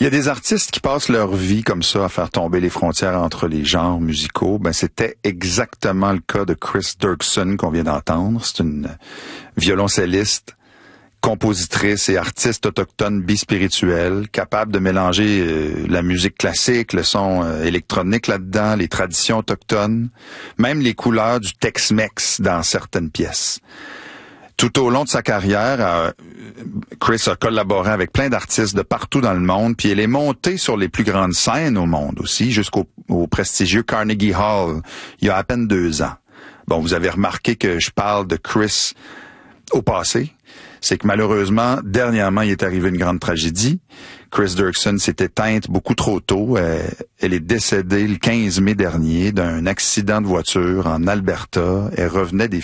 Il y a des artistes qui passent leur vie comme ça à faire tomber les frontières entre les genres musicaux. Ben, c'était exactement le cas de Chris Dirksen qu'on vient d'entendre. C'est une violoncelliste, compositrice et artiste autochtone bispirituelle, capable de mélanger la musique classique, le son électronique là-dedans, les traditions autochtones, même les couleurs du Tex-Mex dans certaines pièces. Tout au long de sa carrière, Chris a collaboré avec plein d'artistes de partout dans le monde, puis elle est montée sur les plus grandes scènes au monde aussi, jusqu'au prestigieux Carnegie Hall, il y a à peine 2 ans. Bon, vous avez remarqué que je parle de Chris au passé. C'est que malheureusement, dernièrement, il est arrivé une grande tragédie. Chris Dirksen s'est éteinte beaucoup trop tôt. Elle est décédée le 15 mai dernier d'un accident de voiture en Alberta. Elle revenait des